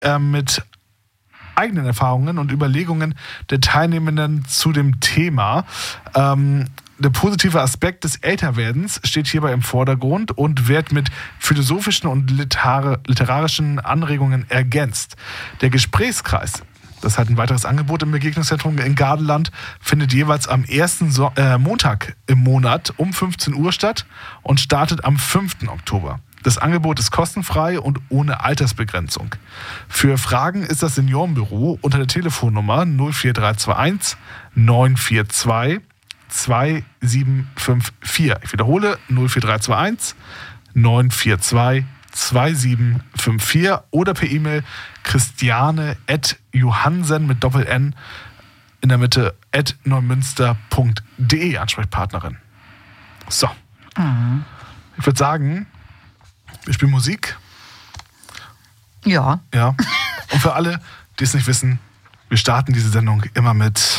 mit eigenen Erfahrungen und Überlegungen der Teilnehmenden zu dem Thema. Der positive Aspekt des Älterwerdens steht hierbei im Vordergrund und wird mit philosophischen und literarischen Anregungen ergänzt. Der Gesprächskreis, das ist halt ein weiteres Angebot im Begegnungszentrum in Gardeland, findet jeweils am ersten Montag im Monat um 15 Uhr statt und startet am 5. Oktober. Das Angebot ist kostenfrei und ohne Altersbegrenzung. Für Fragen ist das Seniorenbüro unter der Telefonnummer 04321 942 2754. Ich wiederhole, 04321 942 2754 oder per E-Mail christiane@johansen mit Doppel-N in der Mitte @neumünster.de, Ansprechpartnerin. So. Ich würde sagen, wir spielen Musik. Ja. Ja. Und für alle, die es nicht wissen, wir starten diese Sendung immer mit